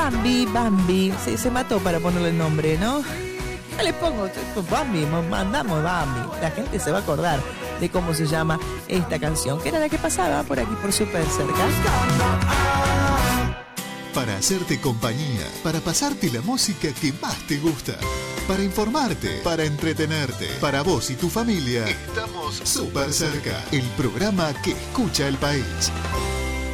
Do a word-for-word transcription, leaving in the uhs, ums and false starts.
Bambi, Bambi, se, se mató para ponerle el nombre, ¿no? Ya le pongo, Bambi, mandamos Bambi. La gente se va a acordar de cómo se llama esta canción, que era la que pasaba por aquí por Súper Cerca. Para hacerte compañía, para pasarte la música que más te gusta, para informarte, para entretenerte, para vos y tu familia, estamos Súper Cerca, el programa que escucha el país.